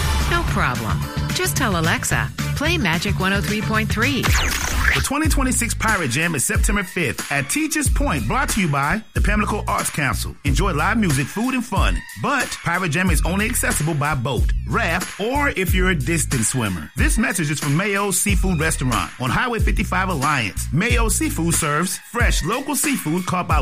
No problem. Just tell Alexa, play Magic 103.3. The 2026 Pirate Jam is September 5th at Teachers Point, brought to you by the Pamlico Arts Council. Enjoy live music, food, and fun. But Pirate Jam is only accessible by boat, raft, or if you're a distance swimmer. This message is from Mayo's Seafood Restaurant on Highway 55 Alliance. Mayo's Seafood serves fresh local seafood caught by